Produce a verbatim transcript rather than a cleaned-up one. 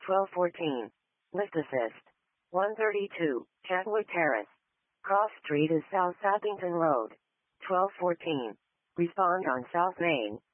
twelve fourteen. Lift assist. one thirty-two. Chatwood Terrace. Cross Street is South Sappington Road. twelve fourteen. Respond on South Main.